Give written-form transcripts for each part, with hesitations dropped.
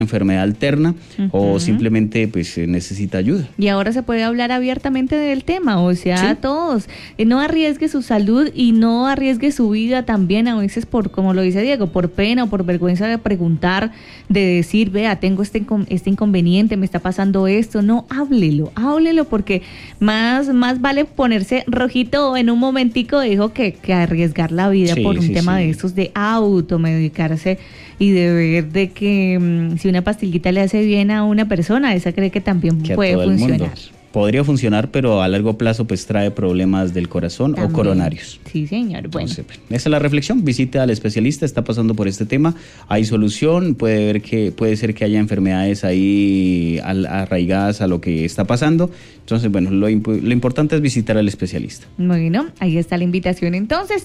enfermedad alterna o simplemente pues necesita ayuda. Y ahora se puede hablar abiertamente del tema, o sea, ¿Sí? todos, no arriesgue su salud y no arriesgue su vida también, a veces por, como lo dice Diego, por pena o por vergüenza de preguntar, de decir, vea, tengo este inconveniente, me está pasando esto. No, háblelo porque más vale ponerse rojito en un momentico, dijo, que arriesgar la vida por un tema de estos, de automedicarse y de ver de que si una pastillita le hace bien a una persona, esa cree que también puede funcionar. Podría funcionar, pero a largo plazo pues trae problemas del corazón también, o coronarios. Sí, señor. Bueno. Entonces, esa es la reflexión. Visite al especialista, está pasando por este tema. Hay solución, puede ser que haya enfermedades ahí arraigadas a lo que está pasando. Entonces, bueno, lo importante es visitar al especialista. Bueno, ahí está la invitación. Entonces,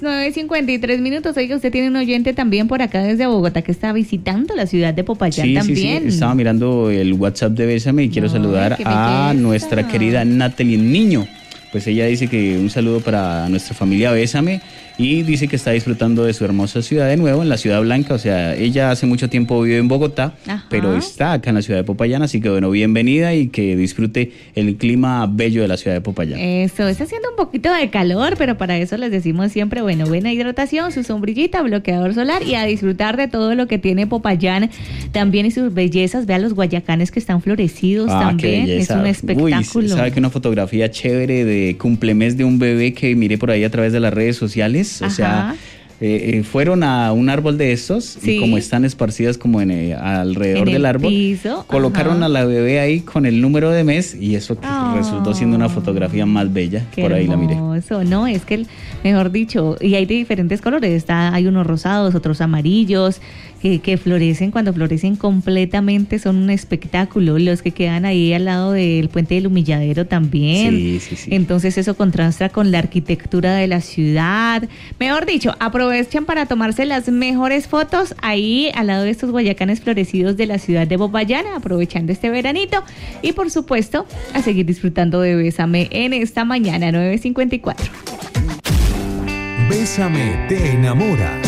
9:53. Oiga, usted tiene un oyente también por acá desde Bogotá que está visitando la ciudad de Popayán también. Sí, estaba mirando el WhatsApp de Bésame y quiero saludar a nuestra querida Natalie Niño. Pues ella dice que un saludo para nuestra familia Bésame y dice que está disfrutando de su hermosa ciudad de nuevo, en la Ciudad Blanca. O sea, ella hace mucho tiempo vive en Bogotá, pero está acá en la ciudad de Popayán, así que bueno, bienvenida y que disfrute el clima bello de la ciudad de Popayán. Eso, está haciendo un poquito de calor, pero para eso les decimos siempre, bueno, buena hidratación, su sombrillita, bloqueador solar y a disfrutar de todo lo que tiene Popayán también y sus bellezas. Vea los guayacanes que están florecidos también, es un espectáculo. Uy, ¿sabe que una fotografía chévere de cumplemes de un bebé que miré por ahí a través de las redes sociales? O sea, fueron a un árbol de estos y como están esparcidas como alrededor del árbol, piso, colocaron a la bebé ahí con el número de mes y eso resultó siendo una fotografía más bella. Por ahí la miré. No, es que mejor dicho, y hay de diferentes colores, hay unos rosados, otros amarillos, que florecen, cuando florecen completamente son un espectáculo. Los que quedan ahí al lado del puente del Humilladero también. Sí. Entonces eso contrasta con la arquitectura de la ciudad. Mejor dicho, aprovechan para tomarse las mejores fotos ahí al lado de estos guayacanes florecidos de la ciudad de Popayán, aprovechando este veranito y por supuesto a seguir disfrutando de Bésame en esta mañana. 9:54. Bésame te enamora.